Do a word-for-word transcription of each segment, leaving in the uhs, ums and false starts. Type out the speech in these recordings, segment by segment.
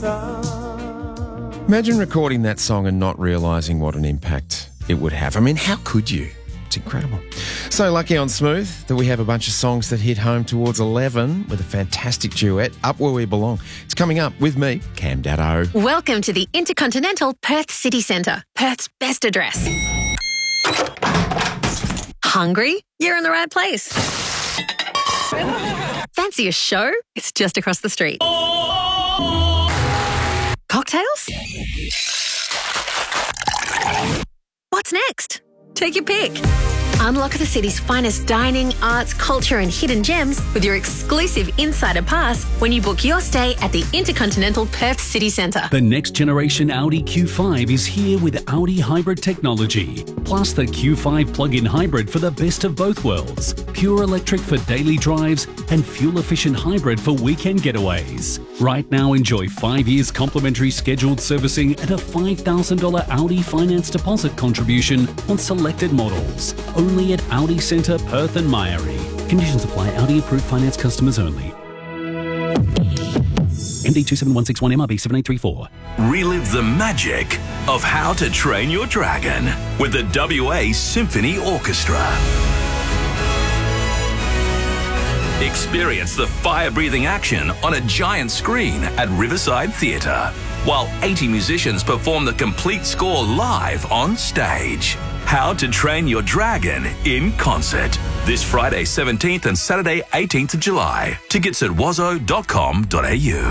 Imagine recording that song and not realising what an impact it would have. I mean, how could you? It's incredible. So lucky on Smooth that we have a bunch of songs that hit home towards eleven with a fantastic duet, Up Where We Belong. It's coming up with me, Cam Daddo. Welcome to the Intercontinental Perth City Centre, Perth's best address. Hungry? You're in the right place. Fancy a show? It's just across the street. Cocktails? What's next? Take your pick. Unlock the city's finest dining, arts, culture and hidden gems with your exclusive Insider Pass when you book your stay at the Intercontinental Perth City Centre. The next generation Audi Q five is here with Audi Hybrid technology, plus the Q five plug-in hybrid for the best of both worlds. Pure electric for daily drives and fuel-efficient hybrid for weekend getaways. Right now, enjoy five years complimentary scheduled servicing and a five thousand dollars Audi finance deposit contribution on selected models. Only at Audi Centre, Perth and Myrie. Conditions apply. Audi approved finance customers only. M D two seven one six one M R B seven eight three four. Relive the magic of How to Train Your Dragon with the W A Symphony Orchestra. Experience the fire-breathing action on a giant screen at Riverside Theatre, while eighty musicians perform the complete score live on stage. How to Train Your Dragon in concert. This Friday seventeenth and Saturday eighteenth of July. Tickets at wazo dot com dot a u.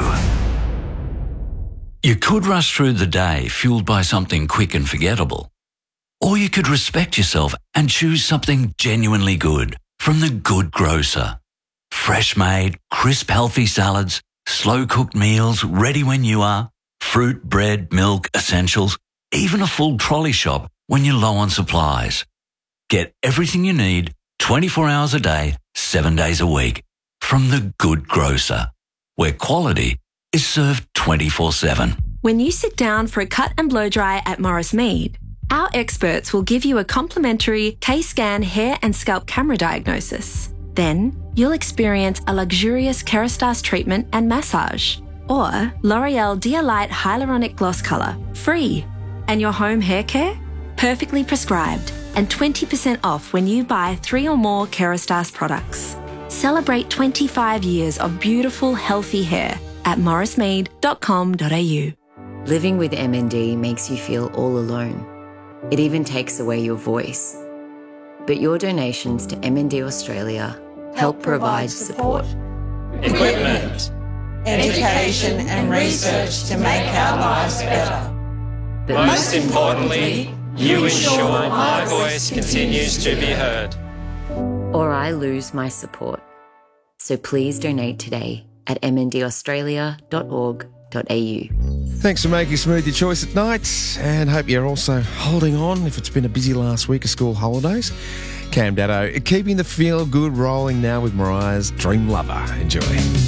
You could rush through the day fueled by something quick and forgettable. Or you could respect yourself and choose something genuinely good from The Good Grocer. Fresh made, crisp, healthy salads, slow cooked meals ready when you are, fruit, bread, milk, essentials, even a full trolley shop when you're low on supplies. Get everything you need twenty-four hours a day, seven days a week from The Good Grocer, where quality is served twenty-four seven. When you sit down for a cut and blow dry at Morris Mead, our experts will give you a complimentary K-Scan hair and scalp camera diagnosis. Then you'll experience a luxurious Kerastase treatment and massage, or L'Oreal Dialight Hyaluronic Gloss Colour, free. And your home hair care? Perfectly prescribed and twenty percent off when you buy three or more Kerastase products. Celebrate twenty-five years of beautiful, healthy hair at morris mead dot com dot a u. Living with M N D makes you feel all alone. It even takes away your voice. But your donations to M N D Australia help provide support, equipment, education and research to make our lives better. But most importantly, you ensure my voice continues to be heard. Or I lose my support. So please donate today at m n d australia dot org dot a u. Thanks for making Smooth your choice at night, and hope you're also holding on if it's been a busy last week of school holidays. Cam Daddo, keeping the feel good rolling now with Mariah's Dream Lover. Enjoy.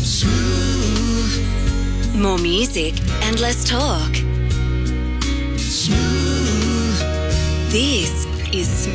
Smooth. More music and less talk. Smooth. This is Smooth.